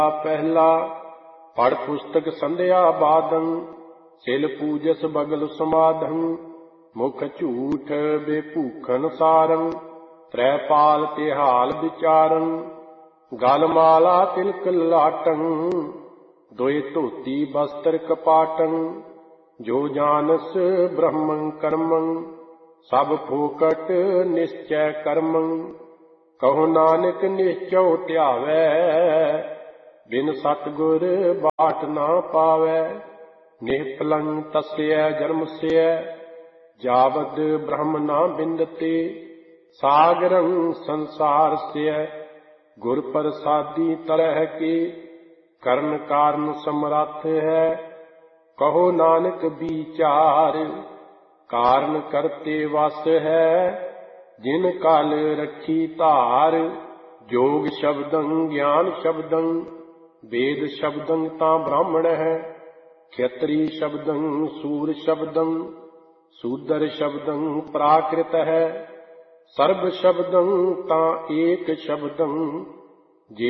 ਪਹਿਲਾ ਪੜ ਪੁਸਤਕ ਸੰਧਿਆ ਬਾਦੰ, ਸਿਲ ਪੂਜਸ ਬਗਲ ਸਮਾਧੰ, ਮੁਖ ਝੂਠ ਬੇਭੂਖਨ ਸਾਰੰ, ਤ੍ਰੈ ਪਾਲ ਤਿਹਾਲ ਵਿਚਾਰੰ, ਗਲ ਮਾਲਾ ਤਿਲਕ ਲਾਟੰ, ਦੋਇ ਧੋਤੀ ਬਸਤਰ ਕਪਾਟੰ, ਜੋ ਜਾਨਸ ਬ੍ਰਹਮੰ ਕਰਮੰ, ਸਭ ਫੋਕਟ ਨਿਸ਼ਚੈ ਕਰਮੰ, ਕਹੋ ਨਾਨਕ ਨਿਸ਼ਚਉ ਧਿਆਵੈ, ਬਿਨ ਸਤਿਗੁਰ ਬਾਟ ਨਾ ਪਾਵੈ, ਨਿਹਪਲੰ ਤਸਯ ਜਨਮਸਯ, ਜਾਵਦ ਬ੍ਰਹਮ ਨਾ ਬਿੰਦਤੇ, ਸਾਗਰੰ ਸੰਸਾਰਸਯ, ਗੁਰ ਪ੍ਰਸਾਦੀ ਤਰਹਿ ਕੇ, ਕਰਨ ਕਾਰਨ ਸਮਰੱਥ ਹੈ, ਕਹੋ ਨਾਨਕ ਵਿਚਾਰ, ਕਾਰਨ ਕਰਤੇ ਵਸ ਹੈ, ਜਿਨ ਕਲ ਰੱਖੀ ਧਾਰ, ਜੋਗ ਸ਼ਬਦੰ ਗਿਆਨ ਸ਼ਬਦੰ, ਵੇਦ ਸ਼ਬਦੰ ਤਾਂ ਬ੍ਰਾਹਮਣ ਹੈ, ਖੇਤਰੀ ਸ਼ਬਦੰ ਸੂਰ ਸ਼ਬਦੰ, ਸੂਦਰ ਸ਼ਬਦੰ ਪ੍ਰਾਕ੍ਰਿਤ ਹੈ, ਸਰਬ ਸ਼ਬਦੰ ਤਾਂ ਏਕ ਸ਼ਬਦੰ,